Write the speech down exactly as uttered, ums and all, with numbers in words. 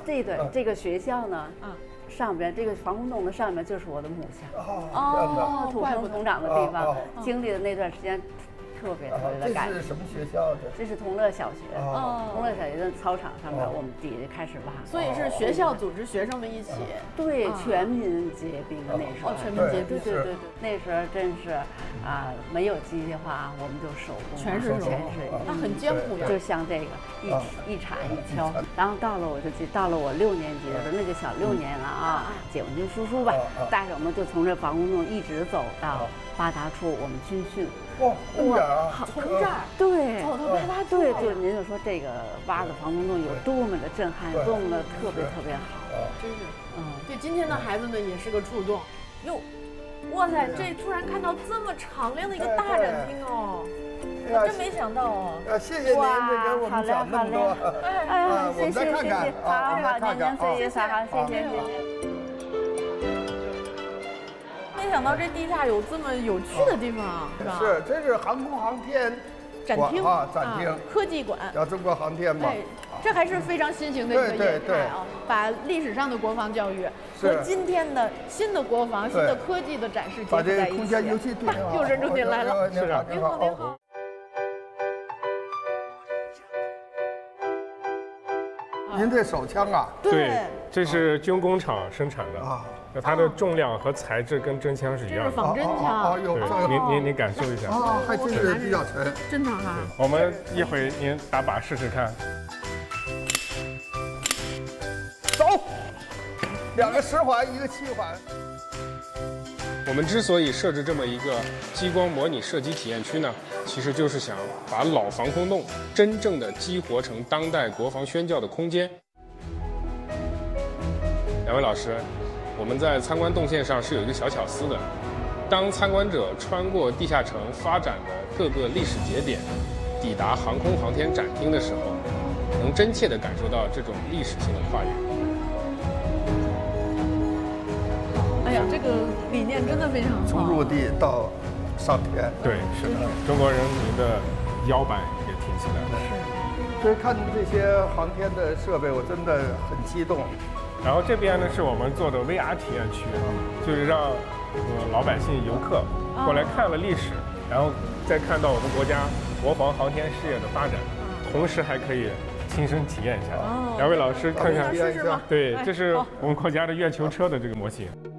这个这个学校呢，啊，上边这个防空洞的上面就是我的母校。 哦， 土生土长的地方，经历的那段时间。特别特别的感这是什么学校？ 这这是同乐小学。哦，同乐小学的操场上面，我们底下开始挖。 所以是学校组织学生们一起。 对，全民结冰那时候。 哦，全民结冰。 对对对对，那时候真是啊，没有机械化，我们就手工。 全是全是， 那很艰苦的。 就像这个一一铲一敲，然后到了我就记，到了我六年级的时候，那就小六年了啊。解放军叔叔吧，带着我们就从这防空洞一直走到八达处，我们军训。 哇，哇， 从这儿对走到八达处， 对对，您就说这个挖的防空洞有多么的震撼，有多么的特别特别好， 真是，嗯，对今天的孩子们也是个触动。哟，哇塞，这突然看到这么敞亮的一个大展厅哦，我真没想到哦。 啊，谢谢您给我们讲那么多， 哎，谢谢谢谢，好好， 看看， 谢谢好，谢谢谢谢。 没想到这地下有这么有趣的地方啊，是吧？ 是，这是航空航天展厅啊，展厅科技馆， 叫中国航天嘛。 这还是非常新型的一个业态啊，把历史上的国防教育和今天的新的国防、新的科技的展示结合在一起。 空间游戏对， 又认出您来了， 是啊， 您好，您好。 您这手枪啊？ 对，这是军工厂生产的啊。它的重量和材质跟真枪是一样的， 这是仿真枪。 对，您您您感受一下。 啊，还真是比较沉， 真的哈。 我们一会您打靶试试看。 走，两个十环，一个七环。 我们之所以设置这么一个激光模拟射击体验区呢，其实就是想把老防空洞真正的激活成当代国防宣教的空间。两位老师。我们在参观动线上是有一个小巧思的，当参观者穿过地下城发展的各个历史节点，抵达航空航天展厅的时候，能真切地感受到这种历史性的跨越。 哎呀，这个理念真的非常好。 从入地到上天， 对，是的，中国人民的腰板也挺起来了。 是，所以看这些航天的设备，我真的很激动。 然后这边呢是我们做的 V R 体验区，就是让呃老百姓游客过来看了历史，然后再看到我们国家国防航天事业的发展，同时还可以亲身体验一下。两位老师看看， 试试吗？ 对，这是我们国家的月球车的这个模型。